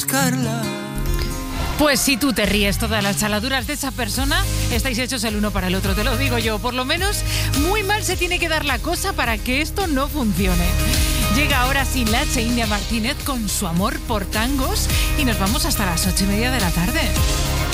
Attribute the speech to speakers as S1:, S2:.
S1: buscarla.
S2: Pues si tú te ríes todas las chaladuras de esa persona, estáis hechos el uno para el otro, te lo digo yo. Por lo menos muy mal se tiene que dar la cosa para que esto no funcione. Llega ahora Sin Lache India Martínez con su amor por tangos y nos vamos hasta las 8:30 de la tarde.